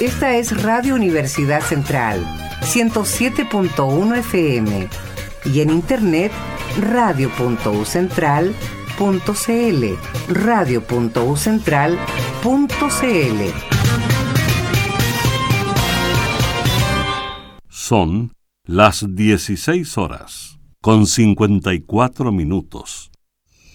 Esta es Radio Universidad Central, 107.1 FM, y en internet radio.ucentral.cl, radio.ucentral.cl. Son las 16 horas, con 54 minutos.